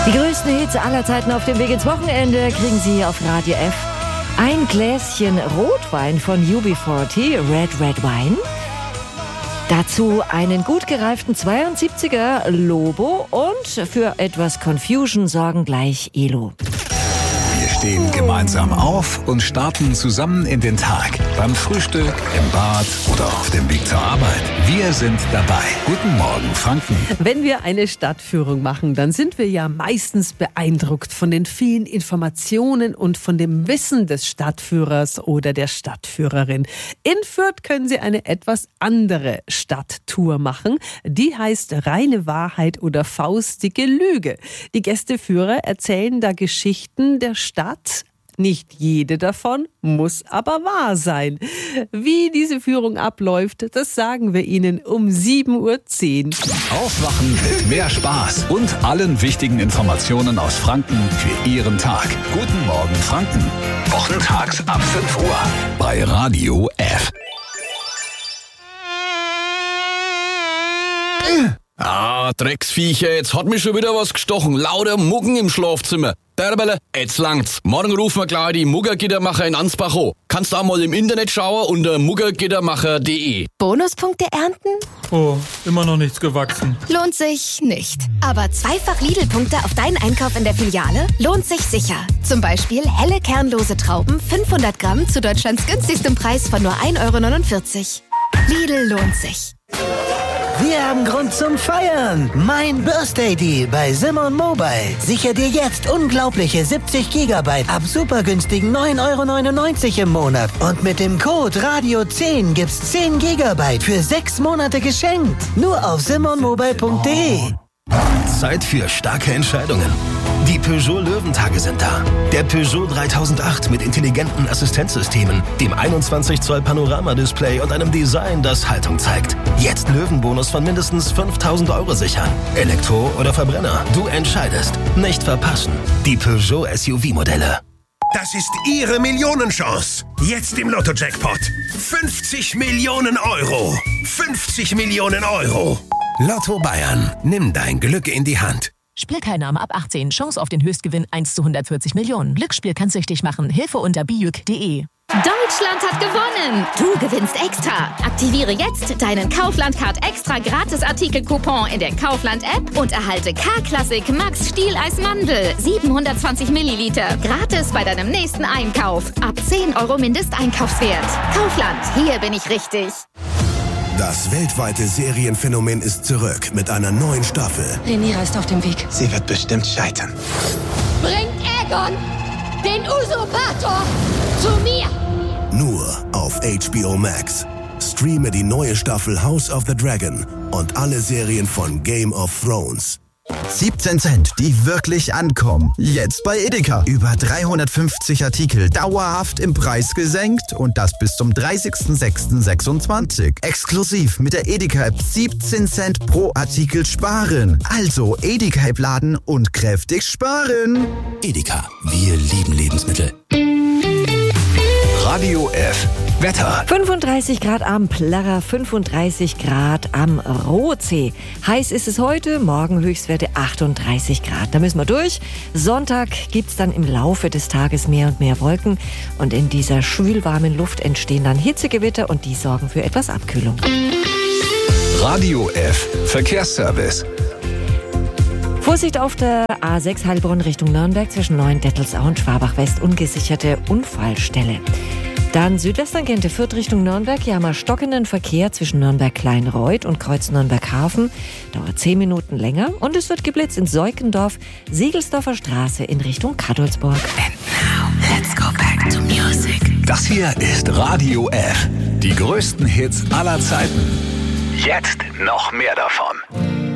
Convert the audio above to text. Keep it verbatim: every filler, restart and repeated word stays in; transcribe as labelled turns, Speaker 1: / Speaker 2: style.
Speaker 1: Die größten Hits aller Zeiten auf dem Weg ins Wochenende kriegen Sie auf Radio F. Ein Gläschen Rotwein von U B vierzig, Red Red Wine. Dazu einen gut gereiften zweiundsiebziger Lobo und für etwas Confusion sorgen gleich Elo.
Speaker 2: Wir stehen gemeinsam auf und starten zusammen in den Tag. Beim Frühstück, im Bad oder auf dem Weg zur Arbeit. Wir sind dabei. Guten Morgen, Franken.
Speaker 3: Wenn wir eine Stadtführung machen, dann sind wir ja meistens beeindruckt von den vielen Informationen und von dem Wissen des Stadtführers oder der Stadtführerin. In Fürth können Sie eine etwas andere Stadttour machen. Die heißt Reine Wahrheit oder faustige Lüge. Die Gästeführer erzählen da Geschichten der Stadt. Nicht jede davon muss aber wahr sein. Wie diese Führung abläuft, das sagen wir Ihnen um sieben Uhr zehn.
Speaker 2: Aufwachen mit mehr Spaß und allen wichtigen Informationen aus Franken für Ihren Tag. Guten Morgen, Franken. Wochentags ab fünf Uhr bei Radio F.
Speaker 4: Ah, Drecksviecher, jetzt hat mich schon wieder was gestochen. Lauter Muggen im Schlafzimmer. Derbele, jetzt langt's. Morgen rufen wir gleich die Muggergittermacher in Ansbach an. Kannst da mal im Internet schauen unter muggergittermacher punkt de.
Speaker 5: Bonuspunkte ernten?
Speaker 6: Oh, immer noch nichts gewachsen.
Speaker 5: Lohnt sich nicht. Aber zweifach Lidl-Punkte auf deinen Einkauf in der Filiale lohnt sich sicher. Zum Beispiel helle kernlose Trauben, fünfhundert Gramm zu Deutschlands günstigstem Preis von nur ein Euro neunundvierzig. Lidl lohnt sich.
Speaker 7: Wir haben Grund zum Feiern. Mein Birthday Deal bei Simon Mobile. Sicher dir jetzt unglaubliche siebzig Gigabyte ab super günstigen neun Euro neunundneunzig im Monat. Und mit dem Code Radio zehn gibt's zehn Gigabyte für sechs Monate geschenkt. Nur auf simon mobile punkt de.
Speaker 8: Zeit für starke Entscheidungen. Die Peugeot Löwentage sind da. Der Peugeot dreitausendacht mit intelligenten Assistenzsystemen, dem einundzwanzig Zoll Panoramadisplay und einem Design, das Haltung zeigt. Jetzt Löwenbonus von mindestens fünftausend Euro sichern. Elektro oder Verbrenner, du entscheidest. Nicht verpassen. Die Peugeot S U V-Modelle.
Speaker 9: Das ist Ihre Millionenchance. Jetzt im Lotto-Jackpot. fünfzig Millionen Euro. fünfzig Millionen Euro. Lotto Bayern. Nimm dein Glück in die Hand.
Speaker 10: Spielteilnahme ab achtzehn. Chance auf den Höchstgewinn eins zu hundertvierzig Millionen. Glücksspiel kann süchtig machen. Hilfe unter bijuk punkt de.
Speaker 11: Deutschland hat gewonnen! Du gewinnst extra! Aktiviere jetzt deinen Kaufland-Card Extra Gratis-Artikel-Coupon in der Kaufland-App und erhalte K-Klassik Max Stieleis Mandel siebenhundertzwanzig Milliliter gratis bei deinem nächsten Einkauf. Ab zehn Euro Mindesteinkaufswert. Kaufland, hier bin ich richtig.
Speaker 9: Das weltweite Serienphänomen ist zurück mit einer neuen Staffel.
Speaker 12: Rhaenyra ist auf dem Weg.
Speaker 9: Sie wird bestimmt scheitern.
Speaker 12: Bringt Aegon, den Usurpator, zu mir!
Speaker 9: Nur auf H B O Max. Streame die neue Staffel House of the Dragon und alle Serien von Game of Thrones.
Speaker 13: siebzehn Cent, die wirklich ankommen. Jetzt bei Edeka. Über dreihundertfünfzig Artikel dauerhaft im Preis gesenkt und das bis zum dreißigsten sechsten sechsundzwanzig. Exklusiv mit der Edeka-App siebzehn Cent pro Artikel sparen. Also Edeka-App laden und kräftig sparen.
Speaker 8: Edeka, wir lieben Lebensmittel.
Speaker 2: Radio F. Wetter.
Speaker 1: fünfunddreißig Grad am Plärrer, fünfunddreißig Grad am Rotsee. Heiß ist es heute, morgen Höchstwerte achtunddreißig Grad. Da müssen wir durch. Sonntag gibt's dann im Laufe des Tages mehr und mehr Wolken. Und in dieser schwülwarmen Luft entstehen dann Hitzegewitter und die sorgen für etwas Abkühlung.
Speaker 2: Radio F. Verkehrsservice.
Speaker 1: Vorsicht auf der A sechs Heilbronn Richtung Nürnberg zwischen Neuendettelsau und Schwabach-West, ungesicherte Unfallstelle. Dann Südwesttangente Fürth Richtung Nürnberg. Hier haben wir stockenden Verkehr zwischen Nürnberg-Kleinreuth und Kreuz Nürnberg-Hafen. Dauert zehn Minuten länger. Und es wird geblitzt in Seukendorf, Siegelsdorfer Straße in Richtung Kadolsburg.
Speaker 12: And now, let's go back to music.
Speaker 2: Das hier ist Radio F. Die größten Hits aller Zeiten. Jetzt noch mehr davon.